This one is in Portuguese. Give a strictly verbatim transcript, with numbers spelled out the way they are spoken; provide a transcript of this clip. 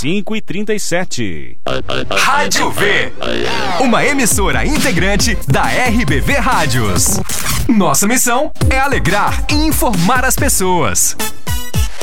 cinco e trinta e sete. Rádio V, uma emissora integrante da R B V Rádios. Nossa missão é alegrar e informar as pessoas.